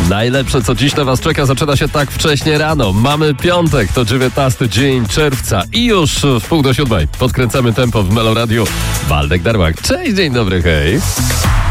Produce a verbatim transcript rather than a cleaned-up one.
Najlepsze, co dziś na was czeka, zaczyna się tak wcześnie rano. Mamy piątek, to dziewiętnasty dzień czerwca i już w pół do siódmej podkręcamy tempo w Melo Radio. Waldek Darłak. Cześć, dzień dobry, hej.